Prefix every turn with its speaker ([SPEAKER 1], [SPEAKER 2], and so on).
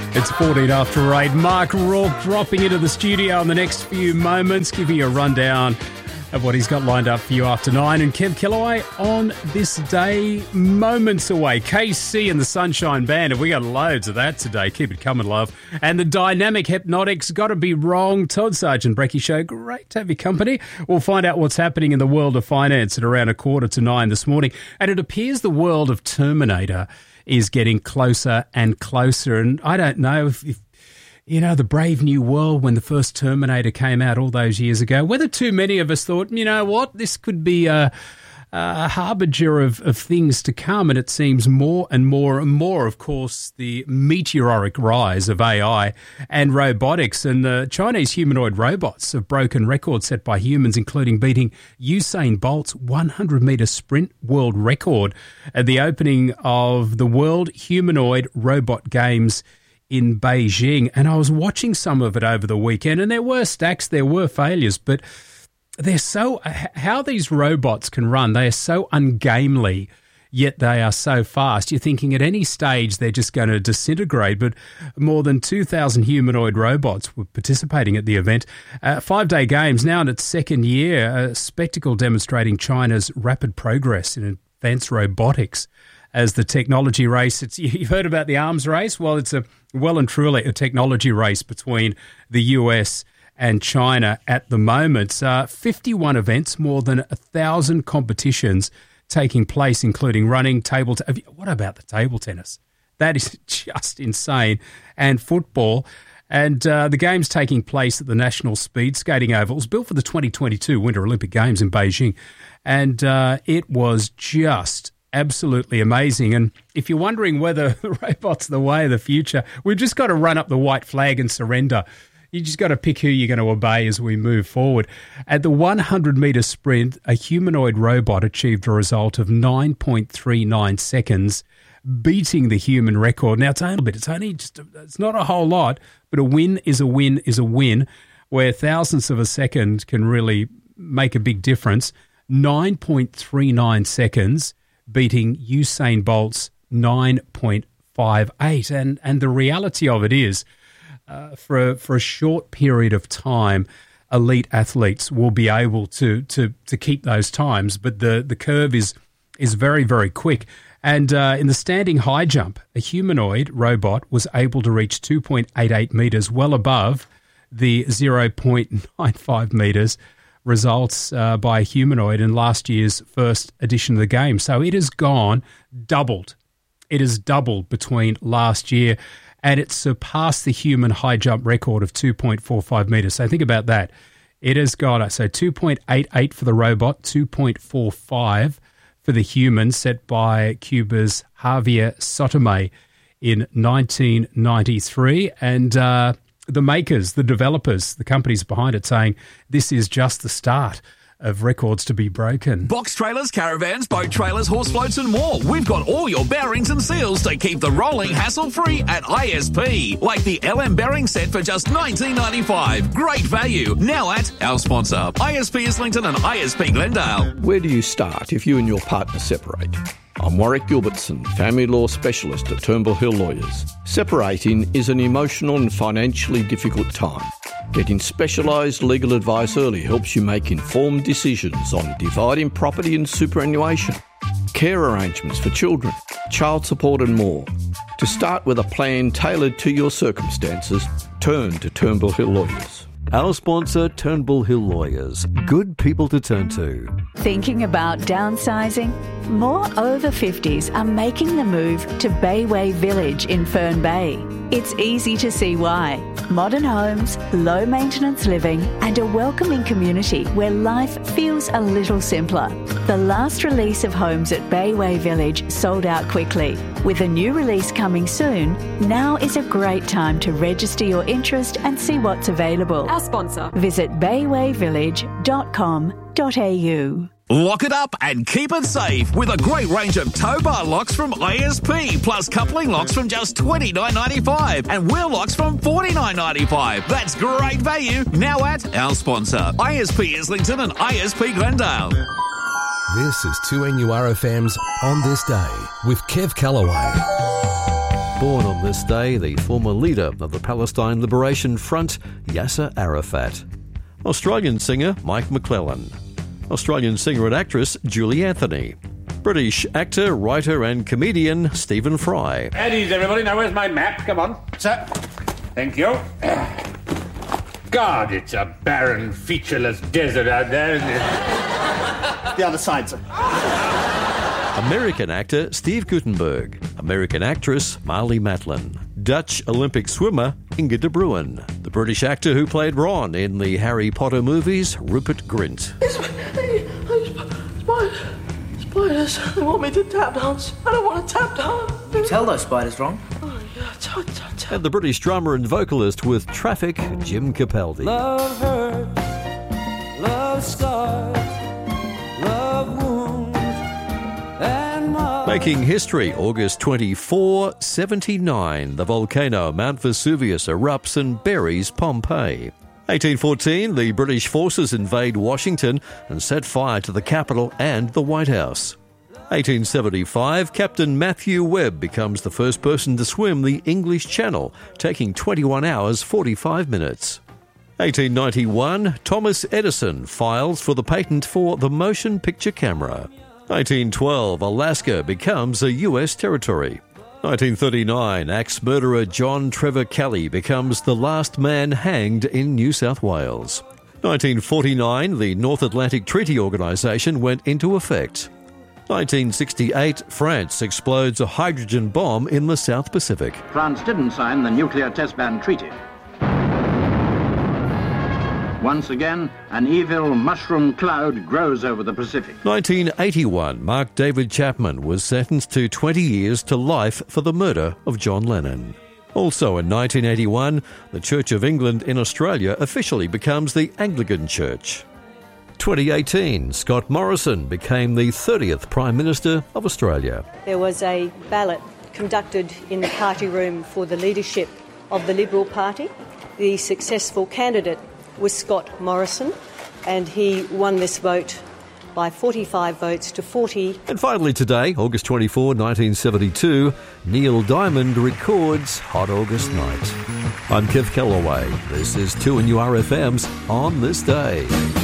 [SPEAKER 1] It's 14 after 8. Mark Rourke dropping into the studio in the next few moments, giving you a rundown of what he's got lined up for you after 9. And Kev Kellaway on this day, moments away. KC and the Sunshine Band, and we got loads of that today. Keep it coming, love. And the Dynamic Hypnotics, Gotta Be Wrong. Todd Sargent, Brecky Show, great to have your company. We'll find out what's happening in the world of finance at around 8:45 this morning. And it appears the world of Terminator is getting closer and closer. And I don't know if you know, the Brave New World, when the first Terminator came out all those years ago, whether too many of us thought, you know what, this could be a harbinger of things to come. And it seems more and more and more, of course, the meteoric rise of AI and robotics. And the Chinese humanoid robots have broken records set by humans, including beating Usain Bolt's 100-metre sprint world record at the opening of the World Humanoid Robot Games in Beijing. And I was watching some of it over the weekend, and there were stacks, there were failures, but they're so, how these robots can run, they are so ungamely, yet they are so fast. You're thinking at any stage they're just going to disintegrate, but more than 2,000 humanoid robots were participating at the event. 5-day games, now in its second year, a spectacle demonstrating China's rapid progress in advanced robotics as the technology race. You've heard about the arms race? Well, it's well and truly a technology race between the US and China at the moment. 51 events, more than 1,000 competitions taking place, including running, table tennis. What about the table tennis? That is just insane. And football. And the games taking place at the National Speed Skating Ovals, built for the 2022 Winter Olympic Games in Beijing. And it was just absolutely amazing. And if you're wondering whether the robot's the way of the future, we've just got to run up the white flag and surrender. You just got to pick who you're going to obey as we move forward. At the 100-metre sprint, a humanoid robot achieved a result of 9.39 seconds, beating the human record. Now, it's not a whole lot, but a win is a win is a win, where thousandths of a second can really make a big difference. 9.39 seconds, beating Usain Bolt's 9.58. And the reality of it is, for a short period of time, elite athletes will be able to keep those times, but the curve is very, very quick. And in the standing high jump, a humanoid robot was able to reach 2.88 metres, well above the 0.95 metres results by a humanoid in last year's first edition of the game. So it has doubled. It has doubled between last year, and it surpassed the human high jump record of 2.45 metres. So think about that. It has got 2.88 for the robot, 2.45 for the human, set by Cuba's Javier Sotomayor in 1993. And the makers, the developers, the companies behind it saying this is just the start of records to be broken.
[SPEAKER 2] Box trailers, caravans, boat trailers, horse floats and more. We've got all your bearings and seals to keep the rolling hassle-free at ISP. Like the LM bearing set for just $19.95. Great value. Now at our sponsor, ISP Islington and ISP Glendale.
[SPEAKER 3] Where do you start if you and your partner separate? I'm Warwick Gilbertson, family law specialist at Turnbull Hill Lawyers. Separating is an emotional and financially difficult time. Getting specialised legal advice early helps you make informed decisions on dividing property and superannuation, care arrangements for children, child support and more. To start with a plan tailored to your circumstances, turn to Turnbull Hill Lawyers.
[SPEAKER 4] Our sponsor, Turnbull Hill Lawyers. Good people to turn to.
[SPEAKER 5] Thinking about downsizing? More over 50s are making the move to Bayway Village in Fern Bay. It's easy to see why. Modern homes, low maintenance living, and a welcoming community where life feels a little simpler. The last release of homes at Bayway Village sold out quickly. With a new release coming soon, now is a great time to register your interest and see what's available.
[SPEAKER 6] Our sponsor.
[SPEAKER 5] Visit baywayvillage.com.au.
[SPEAKER 2] Lock it up and keep it safe with a great range of tow bar locks from ISP, plus coupling locks from just $29.95 and wheel locks from $49.95. That's great value now at our sponsor, ISP Islington and ISP Glendale.
[SPEAKER 7] This is 2NURFM's On This Day with Kev Kellaway.
[SPEAKER 4] born on this day the former leader of the Palestine Liberation Front, Yasser Arafat. Australian singer Mike McClellan. Australian singer and actress Julie Anthony. British actor, writer and comedian Stephen Fry.
[SPEAKER 6] At ease, everybody. Now, where's my map? Come on. Sir. Thank you. God, it's a barren, featureless desert out there, isn't it?
[SPEAKER 7] The other side, sir.
[SPEAKER 4] American actor Steve Guttenberg. American actress Marlee Matlin. Dutch Olympic swimmer Inge de Bruin. The British actor who played Ron in the Harry Potter movies, Rupert Grint.
[SPEAKER 8] Spiders, they want me to tap dance. I don't want to tap dance.
[SPEAKER 9] You tell those spiders wrong.
[SPEAKER 8] Oh, yeah,
[SPEAKER 4] And the British drummer and vocalist with Traffic, Jim Capaldi.
[SPEAKER 8] Love hurt, love scars, love wounds, and my...
[SPEAKER 4] Making history, August 24, 79. The volcano Mount Vesuvius erupts and buries Pompeii. 1814, the British forces invade Washington and set fire to the Capitol and the White House. 1875, Captain Matthew Webb becomes the first person to swim the English Channel, taking 21 hours 45 minutes. 1891, Thomas Edison files for the patent for the motion picture camera. 1912, Alaska becomes a U.S. territory. 1939, axe murderer John Trevor Kelly becomes the last man hanged in New South Wales. 1949, the North Atlantic Treaty Organisation went into effect. 1968, France explodes a hydrogen bomb in the South Pacific.
[SPEAKER 10] France didn't sign the Nuclear Test Ban Treaty. Once again, an evil mushroom cloud grows over the Pacific.
[SPEAKER 4] 1981, Mark David Chapman was sentenced to 20 years to life for the murder of John Lennon. Also in 1981, the Church of England in Australia officially becomes the Anglican Church. 2018, Scott Morrison became the 30th Prime Minister of Australia.
[SPEAKER 11] There was a ballot conducted in the party room for the leadership of the Liberal Party. The successful candidate was Scott Morrison, and he won this vote by 45 votes to 40.
[SPEAKER 4] And finally today, August 24, 1972, Neil Diamond records Hot August Night. I'm Kev Kellaway. This is 2NURFM's On This Day.